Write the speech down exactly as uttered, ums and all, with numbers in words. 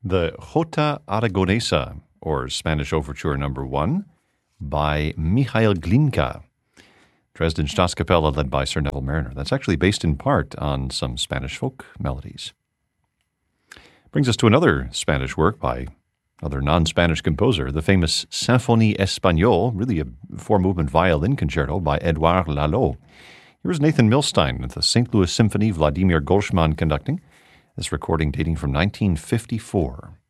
The Jota Aragonesa, or Spanish Overture Number One, by Mikhail Glinka. Dresden Staatskapelle led by Sir Neville Marriner. That's actually based in part on some Spanish folk melodies. Brings us to another Spanish work by another non-Spanish composer, the famous Symphonie Espagnole, really a four-movement violin concerto by Edouard Lalo. Here's Nathan Milstein with the Saint Louis Symphony, Vladimir Golshman conducting. This recording dating from nineteen fifty-four.